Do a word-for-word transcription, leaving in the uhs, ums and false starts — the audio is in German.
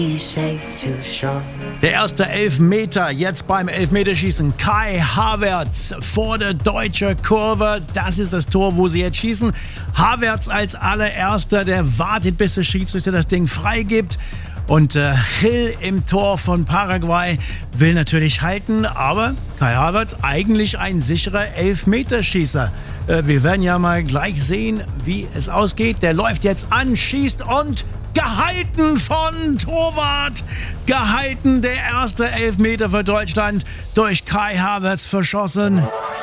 Der erste Elfmeter jetzt beim Elfmeterschießen. Kai Havertz vor der deutschen Kurve. Das ist das Tor, wo sie jetzt schießen. Havertz als allererster, der wartet, bis der Schiedsrichter das Ding freigibt. Und äh, Gil im Tor von Paraguay will natürlich halten, aber Kai Havertz eigentlich ein sicherer Elfmeterschießer. Äh, wir werden ja mal gleich sehen, wie es ausgeht. Der läuft jetzt an, schießt und gehalten von Torwart. Gehalten, der erste Elfmeter für Deutschland durch Kai Havertz verschossen.